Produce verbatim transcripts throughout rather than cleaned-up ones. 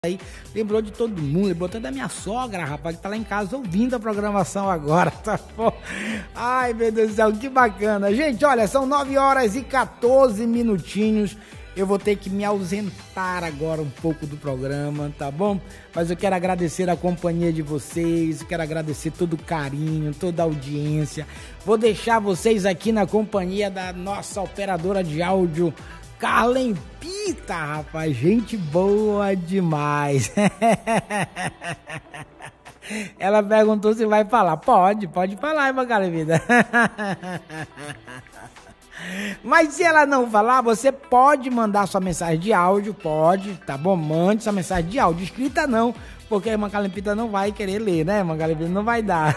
aí, lembrou de todo mundo, lembrou até da minha sogra, rapaz, que tá lá em casa ouvindo a programação agora, tá bom? Ai, meu Deus do céu, que bacana. Gente, olha, são nove horas e quatorze minutinhos, eu vou ter que me ausentar agora um pouco do programa, tá bom? Mas eu quero agradecer a companhia de vocês, eu quero agradecer todo o carinho, toda a audiência. Vou deixar vocês aqui na companhia da nossa operadora de áudio, Carlen Pita, rapaz, gente boa demais. Ela perguntou se vai falar. Pode, pode falar, irmã Carlen Pita. Mas se ela não falar, você pode mandar sua mensagem de áudio, pode, tá bom? Mande sua mensagem de áudio, escrita não, porque a irmã Carlen Pita não vai querer ler, né, irmã Carlen Pita? Não vai dar.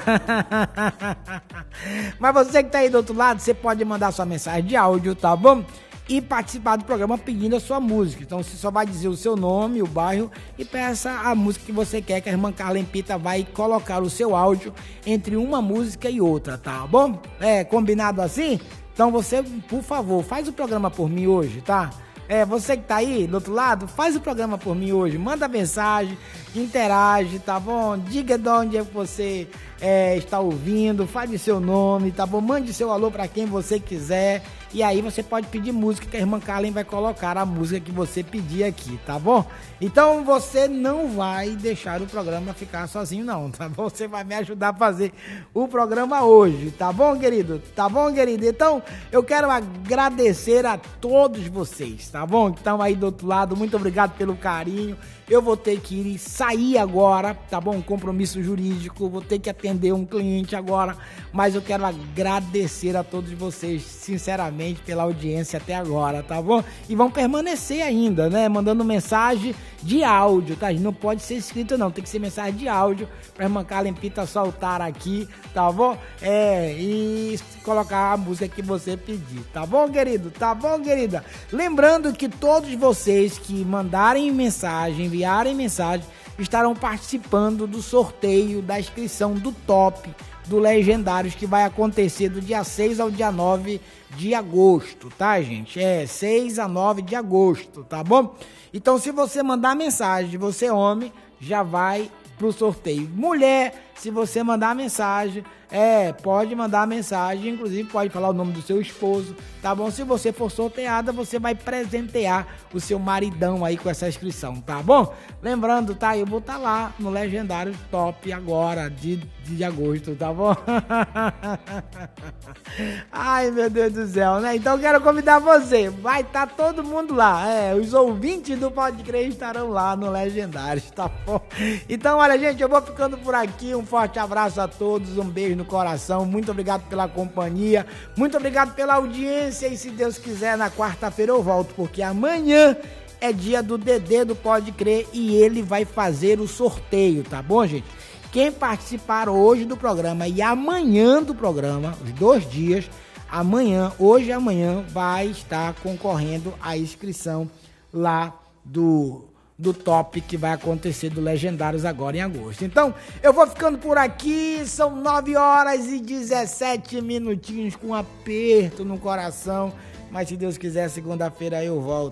Mas você que tá aí do outro lado, você pode mandar sua mensagem de áudio, tá bom? E participar do programa pedindo a sua música. Então você só vai dizer o seu nome, o bairro e peça a música que você quer, que a irmã Carlen Pita vai colocar o seu áudio entre uma música e outra, tá bom? É, combinado assim? Então você, por favor, faz o programa por mim hoje, tá? É, você que tá aí do outro lado, faz o programa por mim hoje, manda mensagem, interage, tá bom? Diga de onde é que você é, está ouvindo, fale seu nome, tá bom? Mande seu alô para quem você quiser. E aí você pode pedir música que a irmã Carlen vai colocar a música que você pedir aqui, tá bom? Então você não vai deixar o programa ficar sozinho não, tá bom? Você vai me ajudar a fazer o programa hoje, tá bom, querido? Tá bom, querido? Então eu quero agradecer a todos vocês, tá bom? Que estão aí do outro lado, muito obrigado pelo carinho. Eu vou ter que ir sair agora, tá bom? Um compromisso jurídico, vou ter que atender um cliente agora, mas eu quero agradecer a todos vocês, sinceramente, pela audiência até agora, tá bom? E vão permanecer ainda, né? Mandando mensagem de áudio, tá? Não pode ser escrito não, tem que ser mensagem de áudio pra irmã Carlen Pita soltar aqui, tá bom? É, e colocar a música que você pedir, tá bom, querido? Tá bom, querida? Lembrando que todos vocês que mandarem mensagem, enviarem mensagem, estarão participando do sorteio da inscrição do Top do Legendários, que vai acontecer do dia seis ao dia nove de agosto, tá, gente? É, seis a nove de agosto, tá bom? Então, se você mandar mensagem, você homem, já vai pro sorteio. Mulher, se você mandar mensagem, é, pode mandar mensagem, inclusive pode falar o nome do seu esposo, tá bom? Se você for sorteada, você vai presentear o seu maridão aí com essa inscrição, tá bom? Lembrando, tá? Eu vou estar lá no Legendário Top agora, de, de agosto, tá bom? Ai, meu Deus do céu, né? Então quero convidar você, vai estar todo mundo lá, é, os ouvintes do Pode Crer estarão lá no Legendário, tá bom? Então, olha, gente, eu vou ficando por aqui, um forte abraço a todos, um beijo no coração, muito obrigado pela companhia, muito obrigado pela audiência e se Deus quiser na quarta-feira eu volto, porque amanhã é dia do Dedê do Pode Crer e ele vai fazer o sorteio, tá bom, gente? Quem participar hoje do programa e amanhã do programa, os dois dias, amanhã, hoje e amanhã, vai estar concorrendo à inscrição lá do... do Top que vai acontecer do Legendários agora em agosto. Então, eu vou ficando por aqui, são nove horas e dezessete minutinhos com um aperto no coração, mas se Deus quiser, segunda-feira eu volto.